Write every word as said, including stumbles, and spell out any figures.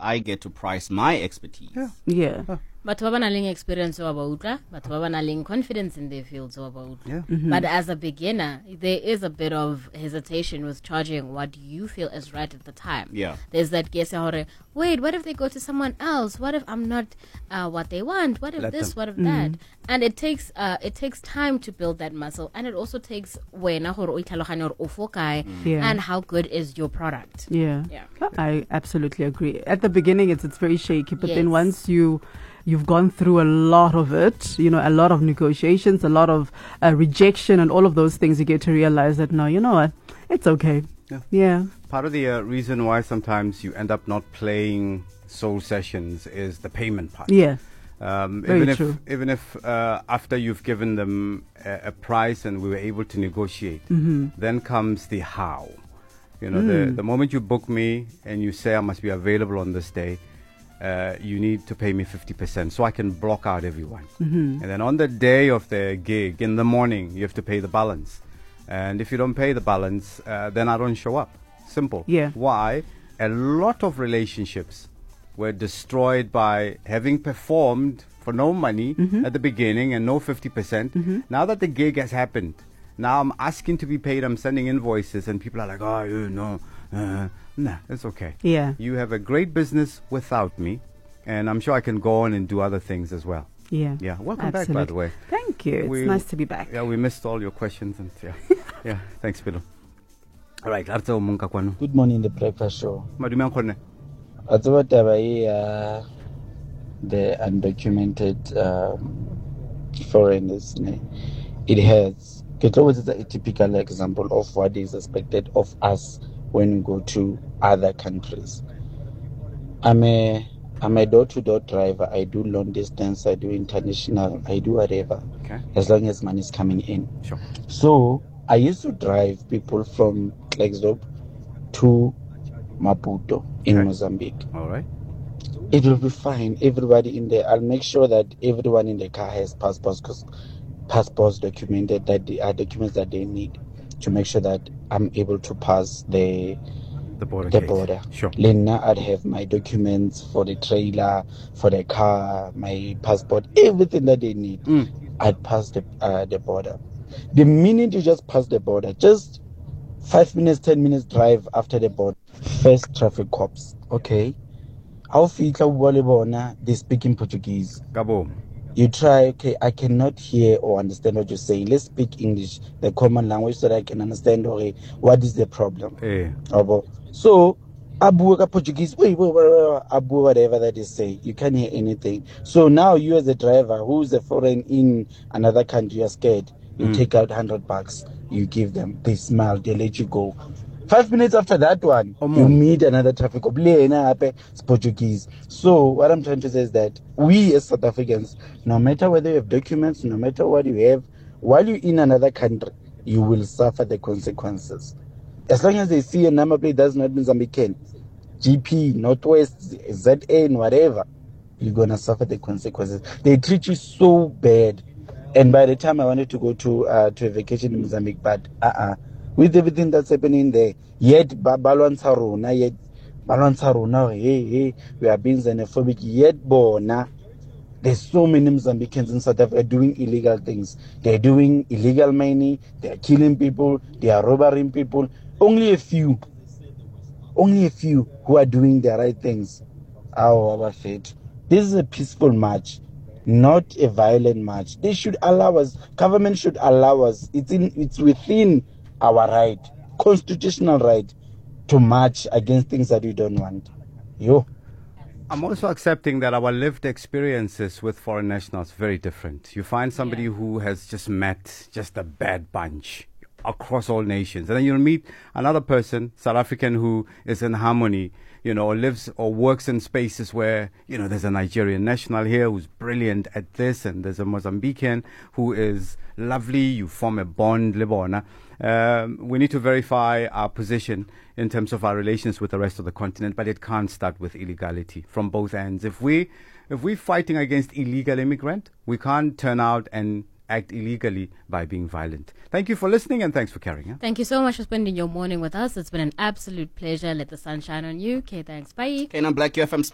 I get to price my expertise. Yeah. Yeah. Huh. But ba bana leng experience wa bautla, but ba bana leng confidence in their fields wa bautla. Yeah. Mm-hmm. But as a beginner, there is a bit of hesitation with charging what you feel is right at the time. Yeah. There's that guess, wait, what if they go to someone else? What if I'm not uh, what they want? What if Let this? them. What if that? And it takes uh, it takes time to build that muscle, and it also takes wena hore o itlhaloganye hore o fo kae Yeah. and how good is your product. Yeah. Yeah. I absolutely agree. At the beginning, it's it's very shaky, but then Yes. once you you've gone through a lot of it, you know, a lot of negotiations, a lot of uh, rejection, and all of those things, you get to realize that no, you know what, it's okay. Yeah. Yeah. Part of the uh, reason why sometimes you end up not playing soul sessions is the payment part. Yeah. Um, Very even if true. even if uh, after you've given them a, a price and we were able to negotiate, Mm-hmm. then comes the how. You know, the the moment you book me and you say I must be available on this day, uh, you need to pay me fifty percent so I can block out everyone. Mm-hmm. And then on the day of the gig in the morning, you have to pay the balance. And if you don't pay the balance, uh, then I don't show up. Simple. Yeah. Why? A lot of relationships were destroyed by having performed for no money Mm-hmm. at the beginning and no fifty percent. Now that the gig has happened, now I'm asking to be paid, I'm sending invoices, and people are like, oh, you know, uh, nah, it's okay. Yeah. You have a great business without me, and I'm sure I can go on and do other things as well. Yeah. Yeah, welcome Absolutely. back, by the way. Thank you. It's We- nice to be back. Yeah, we missed all your questions, and yeah, yeah, thanks, Pilo. All right, let's go. Munka kwano. Good morning, the breakfast show. Madume ankone. A tseba taba e ya the undocumented um, foreigners, ne, it has. Ke tlo botsetsa a typical example of what is expected of us when we go to other countries. I'm a I'm a door-to-door driver. I do long distance. I do international. I do whatever. Okay, As long as money is coming in. sure. So I used to drive people from Klerksdorp to Maputo in Okay. Mozambique. All right. It will be fine. Everybody in there. I'll make sure that everyone in the car has passports, because passports documented that they are documents that they need to make sure that I'm able to pass the The border. the gate. border. Sure. Lena, I'd have my documents for the trailer, for the car, my passport, everything that they need. Mm. I'd pass the uh, the border. The minute you just pass the border, just five minutes, ten minutes drive after the border, first traffic cops. Okay. How fitla bua le bona, they speak in Portuguese. Gabo. You try, okay, I cannot hear or understand what you're saying. Let's speak English, the common language, so that I can understand, okay, what is the problem. Eh. Abo. So, abu ka Portuguese, wait, wait, wait, wait, abu whatever that is saying, you can't hear anything. So now you as a driver, who's a foreign in another country, you're scared. You Mm. take out hundred bucks, you give them, they smile, they let you go. Five minutes after that one, Omo. you meet another traffic cop. Le ena hape, it's Portuguese. So what I'm trying to say is that we as South Africans, no matter whether you have documents, no matter what you have, while you're in another country, you will suffer the consequences. As long as they see a number plate that's not Mozambican, G P, Northwest, Z N, whatever, you're gonna suffer the consequences. They treat you so bad. And by the time I wanted to go to uh, to a vacation in Mozambique, but uh-uh, with everything that's happening there, yet ba- balwantsha rona, yet balwantsha rona, hey, hey, we are being xenophobic, yet bona. There's so many Mozambicans in South Africa doing illegal things. They're doing illegal mining, they're killing people, they are robbing people. Only a few, only a few who are doing the right things. Oh, Abafet. This is a peaceful march, not a violent march. They should allow us, government should allow us, it's in, it's within our right, constitutional right, to march against things that we don't want. Yo. I'm also accepting that our lived experiences with foreign nationals are very different. You find somebody Yeah. who has just met just a bad bunch across all nations. And then you'll meet another person, South African, who is in harmony, you know, or lives or works in spaces where, you know, there's a Nigerian national here who's brilliant at this, and there's a Mozambican who is lovely. You form a bond, Libona. Um, we need to verify our position in terms of our relations with the rest of the continent, but it can't start with illegality from both ends. If we, if we're fighting against illegal immigrant, we can't turn out and act illegally by being violent. Thank you for listening, and thanks for carrying on. Thank you so much for spending your morning with us. It's been an absolute pleasure. Let the sun shine on you. Okay, thanks. Bye. Okay, now Black U F M